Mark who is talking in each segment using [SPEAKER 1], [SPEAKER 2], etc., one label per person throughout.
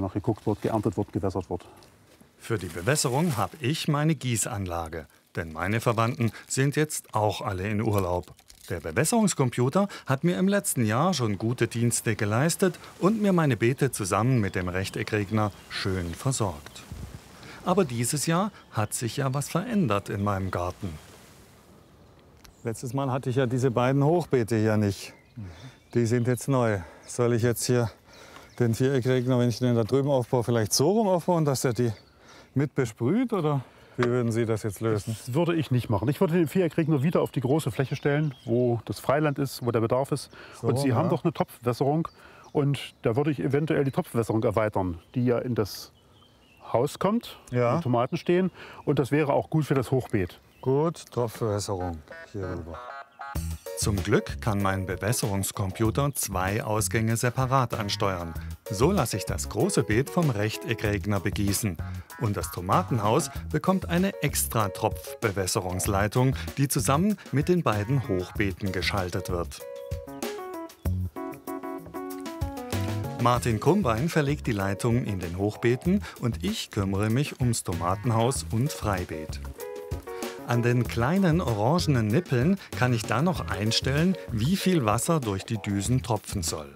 [SPEAKER 1] danach geguckt wird, geerntet wird, gewässert wird.
[SPEAKER 2] Für die Bewässerung habe ich meine Gießanlage. Denn meine Verwandten sind jetzt auch alle in Urlaub. Der Bewässerungscomputer hat mir im letzten Jahr schon gute Dienste geleistet und mir meine Beete zusammen mit dem Rechteckregner schön versorgt. Aber dieses Jahr hat sich ja was verändert in meinem Garten.
[SPEAKER 3] Letztes Mal hatte ich ja diese beiden Hochbeete hier nicht. Die sind jetzt neu. Soll ich jetzt hier den Viereckregner, wenn ich den da drüben aufbaue, vielleicht so rum aufbauen, dass er die mit besprüht? Oder wie würden Sie das jetzt lösen?
[SPEAKER 1] Das würde ich nicht machen. Ich würde den Viereckregner wieder auf die große Fläche stellen, wo das Freiland ist, wo der Bedarf ist.
[SPEAKER 3] So,
[SPEAKER 1] und Sie
[SPEAKER 3] ja.
[SPEAKER 1] haben doch eine Topfwässerung. Und da würde ich eventuell die Topfwässerung erweitern, die ja in das Haus kommt,
[SPEAKER 3] Ja.
[SPEAKER 1] wo Tomaten stehen. Und das wäre auch gut für das Hochbeet.
[SPEAKER 3] Gut, Topfbewässerung hier rüber.
[SPEAKER 2] Zum Glück kann mein Bewässerungscomputer 2 Ausgänge separat ansteuern. So lasse ich das große Beet vom Rechteckregner begießen. Und das Tomatenhaus bekommt eine extra Tropfbewässerungsleitung, die zusammen mit den beiden Hochbeeten geschaltet wird. Martin Krumbein verlegt die Leitung in den Hochbeeten und ich kümmere mich ums Tomatenhaus und Freibeet. An den kleinen orangenen Nippeln kann ich dann noch einstellen, wie viel Wasser durch die Düsen tropfen soll.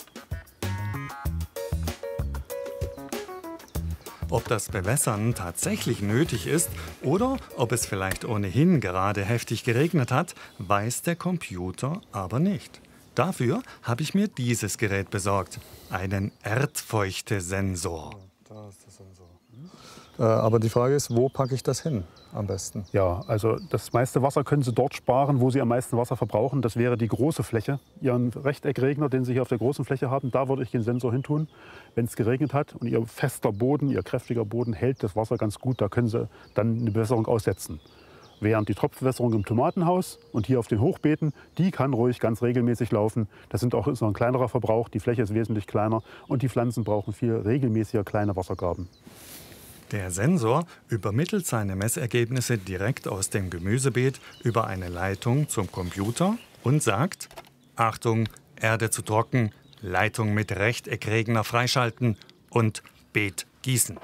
[SPEAKER 2] Ob das Bewässern tatsächlich nötig ist oder ob es vielleicht ohnehin gerade heftig geregnet hat, weiß der Computer aber nicht. Dafür habe ich mir dieses Gerät besorgt, einen Erdfeuchtesensor.
[SPEAKER 3] Da ist der Sensor. Aber die Frage ist, wo packe ich das hin am besten?
[SPEAKER 1] Ja, also das meiste Wasser können Sie dort sparen, wo Sie am meisten Wasser verbrauchen. Das wäre die große Fläche. Ihren Rechteckregner, den Sie hier auf der großen Fläche haben, da würde ich den Sensor hin tun. Wenn es geregnet hat und Ihr fester Boden, Ihr kräftiger Boden hält das Wasser ganz gut, da können Sie dann eine Bewässerung aussetzen. Während die Tropfbewässerung im Tomatenhaus und hier auf den Hochbeeten, die kann ruhig ganz regelmäßig laufen. Das ist noch ein kleinerer Verbrauch, die Fläche ist wesentlich kleiner und die Pflanzen brauchen viel regelmäßiger kleine Wassergaben.
[SPEAKER 2] Der Sensor übermittelt seine Messergebnisse direkt aus dem Gemüsebeet über eine Leitung zum Computer und sagt: Achtung, Erde zu trocken, Leitung mit Rechteckregner freischalten und Beet gießen.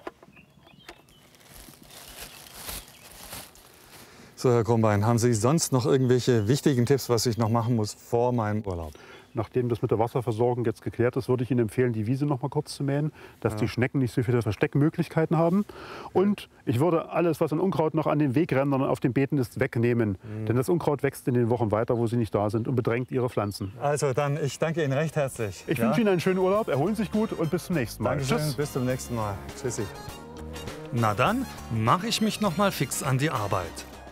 [SPEAKER 3] So, Herr Krumbein, haben Sie sonst noch irgendwelche wichtigen Tipps, was ich noch machen muss vor meinem Urlaub?
[SPEAKER 1] Nachdem das mit der Wasserversorgung jetzt geklärt ist, würde ich Ihnen empfehlen, die Wiese noch mal kurz zu mähen, dass die Schnecken nicht so viele Versteckmöglichkeiten haben. Und ich würde alles, was an Unkraut noch an den Wegrändern und auf den Beeten ist, wegnehmen. Denn das Unkraut wächst in den Wochen weiter, wo sie nicht da sind und bedrängt Ihre Pflanzen.
[SPEAKER 3] Also dann, ich danke Ihnen recht herzlich.
[SPEAKER 1] Ich wünsche Ihnen einen schönen Urlaub, erholen Sie sich gut und bis zum nächsten Mal.
[SPEAKER 3] Dankeschön,
[SPEAKER 1] Tschüss.
[SPEAKER 3] bis zum nächsten Mal. Tschüssi.
[SPEAKER 2] Na dann mache ich mich noch mal fix an die Arbeit.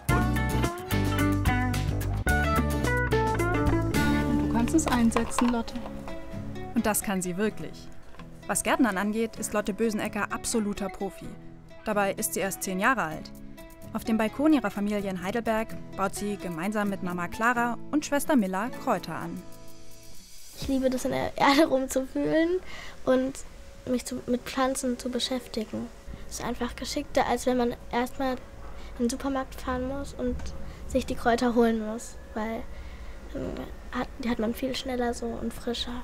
[SPEAKER 4] Du kannst es einsetzen, Lotte.
[SPEAKER 5] Und das kann sie wirklich. Was Gärtnern angeht, ist Lotte Bösenecker absoluter Profi. Dabei ist sie erst 10 Jahre alt. Auf dem Balkon ihrer Familie in Heidelberg baut sie gemeinsam mit Mama Clara und Schwester Milla Kräuter an.
[SPEAKER 6] Ich liebe das, in der Erde rumzuwühlen und mich mit Pflanzen zu beschäftigen. Es ist einfach geschickter, als wenn man erstmal in den Supermarkt fahren muss und sich die Kräuter holen muss, weil die hat man viel schneller so und frischer.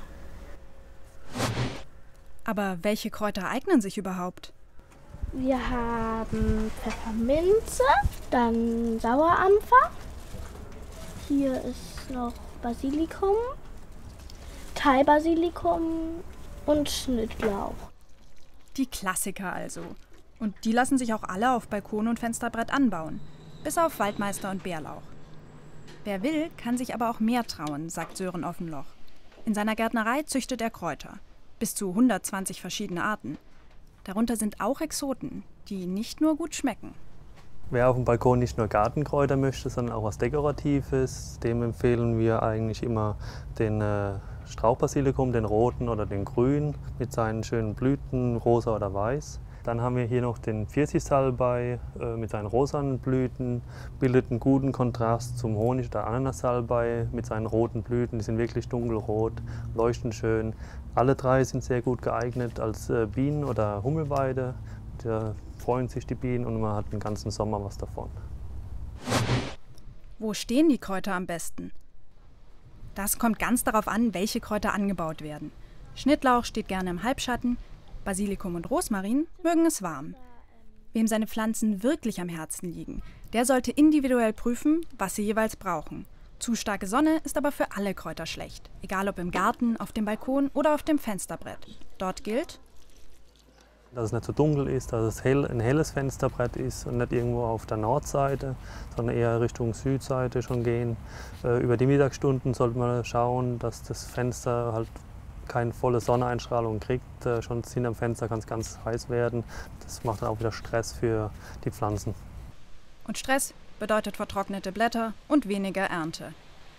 [SPEAKER 5] Aber welche Kräuter eignen sich überhaupt?
[SPEAKER 6] Wir haben Pfefferminze, dann Sauerampfer. Hier ist noch Basilikum, Thai-Basilikum und Schnittlauch.
[SPEAKER 5] Die Klassiker also. Und die lassen sich auch alle auf Balkon und Fensterbrett anbauen. Bis auf Waldmeister und Bärlauch. Wer will, kann sich aber auch mehr trauen, sagt Sören Offenloch. In seiner Gärtnerei züchtet er Kräuter. Bis zu 120 verschiedene Arten. Darunter sind auch Exoten, die nicht nur gut schmecken.
[SPEAKER 7] Wer auf dem Balkon nicht nur Gartenkräuter möchte, sondern auch was Dekoratives, dem empfehlen wir eigentlich immer den Strauchbasilikum, den roten oder den grünen, mit seinen schönen Blüten, rosa oder weiß. Dann haben wir hier noch den Pfirsichsalbei mit seinen rosanen Blüten, bildet einen guten Kontrast zum Honig- oder Ananassalbei mit seinen roten Blüten. Die sind wirklich dunkelrot, leuchten schön. Alle drei sind sehr gut geeignet als Bienen- oder Hummelweide. Da freuen sich die Bienen und man hat den ganzen Sommer was davon.
[SPEAKER 5] Wo stehen die Kräuter am besten? Das kommt ganz darauf an, welche Kräuter angebaut werden. Schnittlauch steht gerne im Halbschatten, Basilikum und Rosmarin mögen es warm. Wem seine Pflanzen wirklich am Herzen liegen, der sollte individuell prüfen, was sie jeweils brauchen. Zu starke Sonne ist aber für alle Kräuter schlecht, egal ob im Garten, auf dem Balkon oder auf dem Fensterbrett. Dort gilt,
[SPEAKER 7] dass es nicht so dunkel ist, dass es ein helles Fensterbrett ist und nicht irgendwo auf der Nordseite, sondern eher Richtung Südseite schon gehen. Über die Mittagsstunden sollte man schauen, dass das Fenster halt keine volle Sonneneinstrahlung kriegt. Schon hinterm Fenster kann es ganz heiß werden. Das macht dann auch wieder Stress für die Pflanzen.
[SPEAKER 5] Und Stress bedeutet vertrocknete Blätter und weniger Ernte.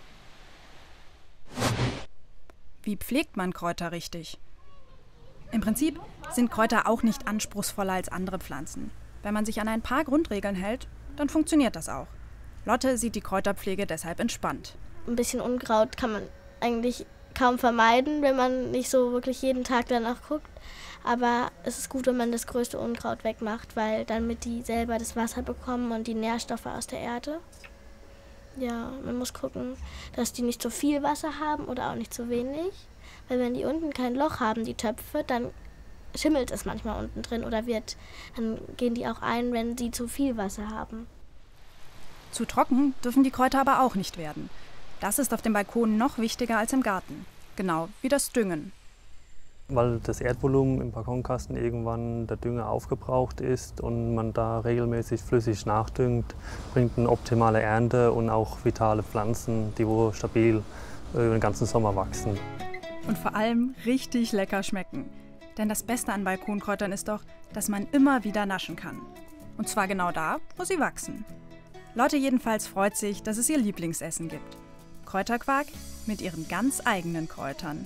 [SPEAKER 5] Wie pflegt man Kräuter richtig? Im Prinzip sind Kräuter auch nicht anspruchsvoller als andere Pflanzen. Wenn man sich an ein paar Grundregeln hält, dann funktioniert das auch. Lotte sieht die Kräuterpflege deshalb entspannt.
[SPEAKER 6] Ein bisschen Unkraut kann man eigentlich kaum vermeiden, wenn man nicht so wirklich jeden Tag danach guckt. Aber es ist gut, wenn man das größte Unkraut wegmacht, weil damit die selber das Wasser bekommen und die Nährstoffe aus der Erde. Ja, man muss gucken, dass die nicht so viel Wasser haben oder auch nicht so wenig. Weil wenn die unten kein Loch haben, die Töpfe, dann schimmelt es manchmal unten drin oder dann gehen die auch ein, wenn sie zu viel Wasser haben.
[SPEAKER 5] Zu trocken dürfen die Kräuter aber auch nicht werden. Das ist auf dem Balkon noch wichtiger als im Garten. Genau wie das Düngen.
[SPEAKER 7] Weil das Erdvolumen im Balkonkasten irgendwann der Dünger aufgebraucht ist und man da regelmäßig flüssig nachdüngt, bringt eine optimale Ernte und auch vitale Pflanzen, die wo stabil über den ganzen Sommer wachsen.
[SPEAKER 5] Und vor allem richtig lecker schmecken. Denn das Beste an Balkonkräutern ist doch, dass man immer wieder naschen kann. Und zwar genau da, wo sie wachsen. Lotte jedenfalls freut sich, dass es ihr Lieblingsessen gibt. Kräuterquark mit ihren ganz eigenen Kräutern.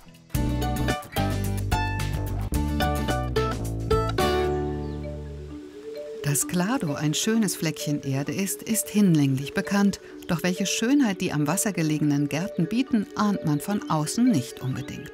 [SPEAKER 8] Dass Glado ein schönes Fleckchen Erde ist hinlänglich bekannt. Doch welche Schönheit die am Wasser gelegenen Gärten bieten, ahnt man von außen nicht unbedingt.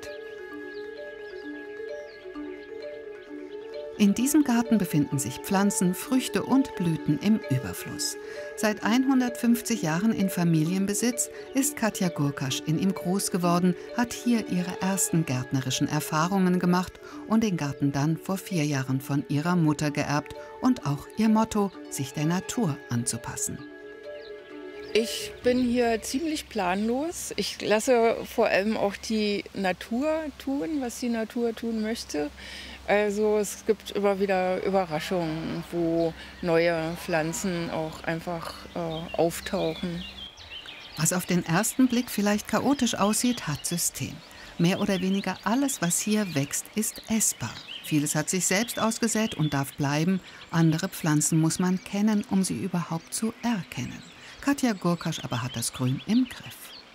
[SPEAKER 8] In diesem Garten befinden sich Pflanzen, Früchte und Blüten im Überfluss. Seit 150 Jahren in Familienbesitz ist Katja Gurkasch in ihm groß geworden, hat hier ihre ersten gärtnerischen Erfahrungen gemacht und den Garten dann vor 4 Jahren von ihrer Mutter geerbt und auch ihr Motto, sich der Natur anzupassen.
[SPEAKER 9] Ich bin hier ziemlich planlos. Ich lasse vor allem auch die Natur tun, was die Natur tun möchte. Also es gibt immer wieder Überraschungen, wo neue Pflanzen auch einfach auftauchen.
[SPEAKER 8] Was auf den ersten Blick vielleicht chaotisch aussieht, hat System. Mehr oder weniger alles, was hier wächst, ist essbar. Vieles hat sich selbst ausgesät und darf bleiben. Andere Pflanzen muss man kennen, um sie überhaupt zu erkennen. Katja Gurkasch aber hat das Grün im Griff.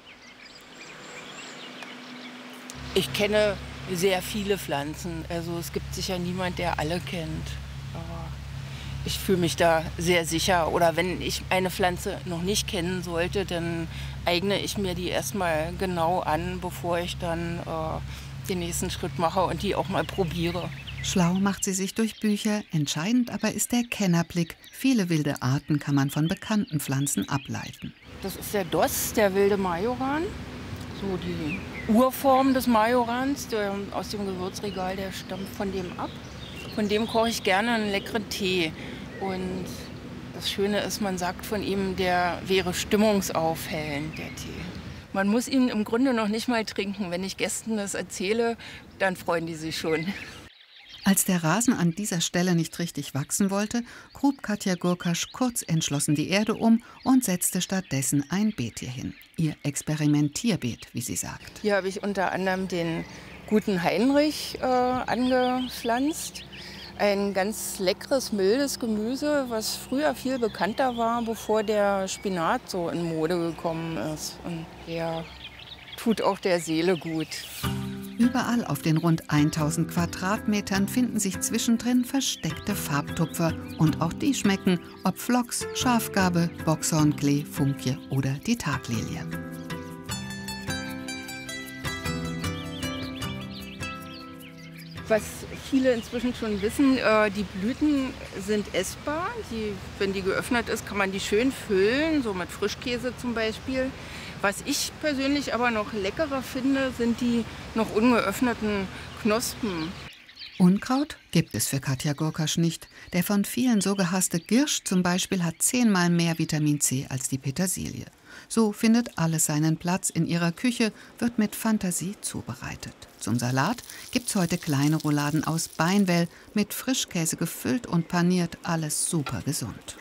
[SPEAKER 9] Ich kenne sehr viele Pflanzen. Also es gibt sicher niemand, der alle kennt. Aber ich fühle mich da sehr sicher. Oder wenn ich eine Pflanze noch nicht kennen sollte, dann eigne ich mir die erstmal genau an, bevor ich dann den nächsten Schritt mache und die auch mal probiere.
[SPEAKER 8] Schlau macht sie sich durch Bücher, entscheidend aber ist der Kennerblick. Viele wilde Arten kann man von bekannten Pflanzen ableiten.
[SPEAKER 9] Das ist der Doss, der wilde Majoran. So die Urform des Majorans, der aus dem Gewürzregal, der stammt von dem ab. Von dem koche ich gerne einen leckeren Tee. Und das Schöne ist, man sagt von ihm, der wäre stimmungsaufhellend, der Tee. Man muss ihn im Grunde noch nicht mal trinken. Wenn ich Gästen das erzähle, dann freuen die sich schon.
[SPEAKER 8] Als der Rasen an dieser Stelle nicht richtig wachsen wollte, grub Katja Gurkasch kurz entschlossen die Erde um und setzte stattdessen ein Beet hierhin. Ihr Experimentierbeet, wie sie sagt.
[SPEAKER 9] Hier habe ich unter anderem den guten Heinrich angepflanzt. Ein ganz leckeres, mildes Gemüse, was früher viel bekannter war, bevor der Spinat so in Mode gekommen ist. Und der tut auch der Seele gut.
[SPEAKER 8] Überall auf den rund 1000 Quadratmetern finden sich zwischendrin versteckte Farbtupfer. Und auch die schmecken, ob Phlox, Schafgarbe, Boxhornklee, Funkie oder die Taglilie.
[SPEAKER 9] Was viele inzwischen schon wissen, die Blüten sind essbar. Wenn die geöffnet ist, kann man die schön füllen, so mit Frischkäse zum Beispiel. Was ich persönlich aber noch leckerer finde, sind die noch ungeöffneten Knospen.
[SPEAKER 8] Unkraut gibt es für Katja Gurkasch nicht. Der von vielen so gehasste Girsch zum Beispiel hat 10-mal mehr Vitamin C als die Petersilie. So findet alles seinen Platz in ihrer Küche, wird mit Fantasie zubereitet. Zum Salat gibt's heute kleine Rouladen aus Beinwell, mit Frischkäse gefüllt und paniert, alles super gesund.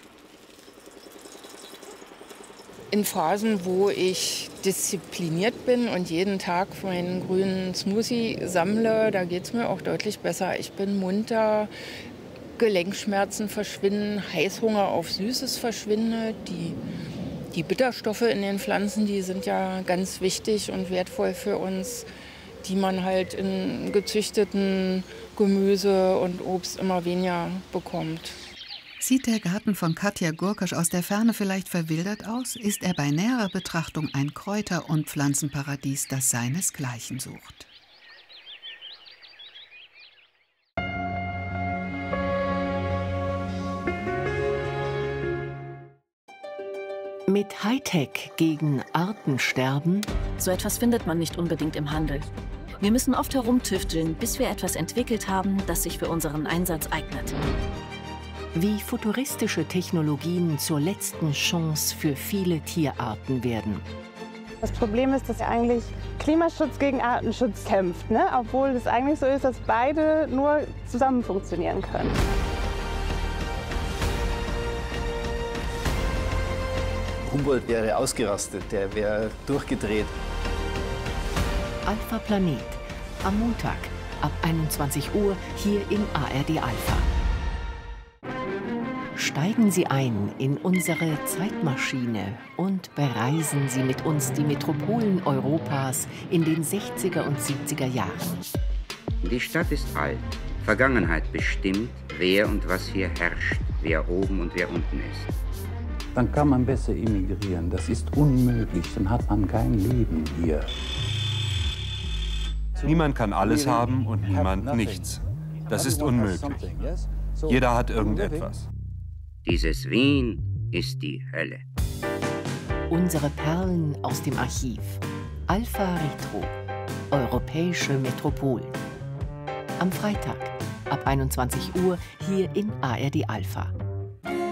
[SPEAKER 9] In Phasen, wo ich diszipliniert bin und jeden Tag meinen grünen Smoothie sammle, da geht es mir auch deutlich besser. Ich bin munter, Gelenkschmerzen verschwinden, Heißhunger auf Süßes verschwindet. Die Bitterstoffe in den Pflanzen, die sind ja ganz wichtig und wertvoll für uns, die man halt in gezüchteten Gemüse und Obst immer weniger bekommt.
[SPEAKER 8] Sieht der Garten von Katja Gurkasch aus der Ferne vielleicht verwildert aus, ist er bei näherer Betrachtung ein Kräuter- und Pflanzenparadies, das seinesgleichen sucht.
[SPEAKER 10] Mit Hightech gegen Artensterben?
[SPEAKER 11] So etwas findet man nicht unbedingt im Handel. Wir müssen oft herumtüfteln, bis wir etwas entwickelt haben, das sich für unseren Einsatz eignet.
[SPEAKER 10] Wie futuristische Technologien zur letzten Chance für viele Tierarten werden.
[SPEAKER 12] Das Problem ist, dass eigentlich Klimaschutz gegen Artenschutz kämpft, ne? Obwohl es eigentlich so ist, dass beide nur zusammen funktionieren können.
[SPEAKER 13] Humboldt wäre ausgerastet, der wäre durchgedreht.
[SPEAKER 10] Alpha Planet, am Montag ab 21 Uhr hier in ARD Alpha. Steigen Sie ein in unsere Zeitmaschine und bereisen Sie mit uns die Metropolen Europas in den 60er und 70er Jahren.
[SPEAKER 14] Die Stadt ist alt. Vergangenheit bestimmt, wer und was hier herrscht, wer oben und wer unten ist.
[SPEAKER 15] Dann kann man besser emigrieren. Das ist unmöglich, dann hat man kein Leben hier.
[SPEAKER 16] Niemand kann alles haben und niemand nichts. Das ist unmöglich. Jeder hat irgendetwas.
[SPEAKER 14] Dieses Wien ist die Hölle.
[SPEAKER 10] Unsere Perlen aus dem Archiv. Alpha Retro. Europäische Metropolen. Am Freitag ab 21 Uhr hier in ARD Alpha.